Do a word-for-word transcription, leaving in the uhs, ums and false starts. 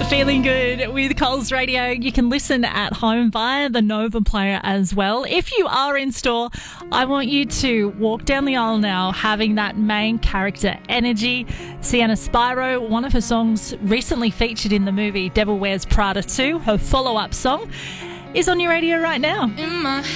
Feeling good with Coles Radio. You can listen at home via the Nova player as well. If you are in store, I want you to walk down the aisle now having that main character energy. Sienna Spyro, one of her songs recently featured in the movie Devil Wears Prada two, her follow-up song, is on your radio right now. In my